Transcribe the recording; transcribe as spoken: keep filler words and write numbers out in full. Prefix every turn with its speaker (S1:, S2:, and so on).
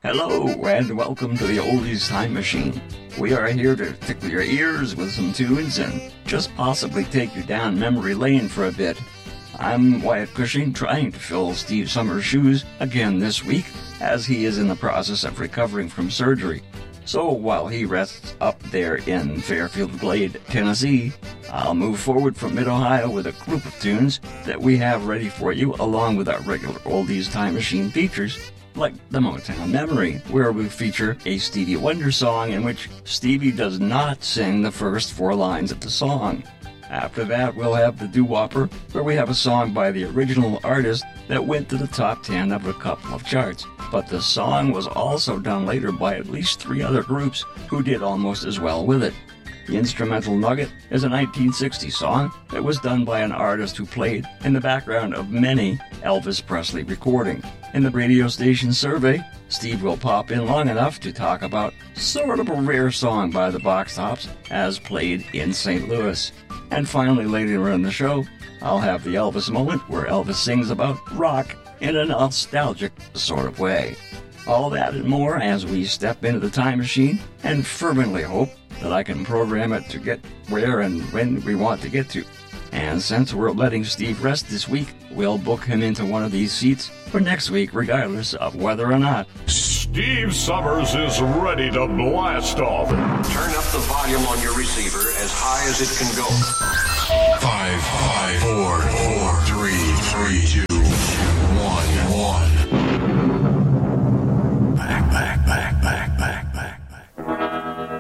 S1: Hello, and welcome to the Oldies Time Machine. We are here to tickle your ears with some tunes and just possibly take you down memory lane for a bit. I'm Wyatt Cushing, trying to fill Steve Summers' shoes again this week, as he is in the process of recovering from surgery. So while he rests up there in Fairfield Glade, Tennessee, I'll move forward from Mid-Ohio with a group of tunes that we have ready for you, along with our regular Oldies Time Machine features, like the Motown Memory, where we feature a Stevie Wonder song in which Stevie does not sing the first four lines of the song. After that, we'll have the Doo-Wopper, where we have a song by the original artist that went to the top ten of a couple of charts. But the song was also done later by at least three other groups who did almost as well with it. The Instrumental Nugget is a nineteen sixty song that was done by an artist who played in the background of many Elvis Presley recordings. In the radio station survey, Steve will pop in long enough to talk about sort of a rare song by the Box Tops as played in Saint Louis. And finally, later in the show, I'll have the Elvis moment where Elvis sings about rock in a nostalgic sort of way. All that and more as we step into the time machine and fervently hope that I can program it to get where and when we want to get to. And since we're letting Steve rest this week, we'll book him into one of these seats for next week, regardless of whether or not.
S2: Steve Summers is ready to blast off.
S3: Turn up the volume on your receiver as high as it can go.
S4: Five, five, four, four, three, three, two,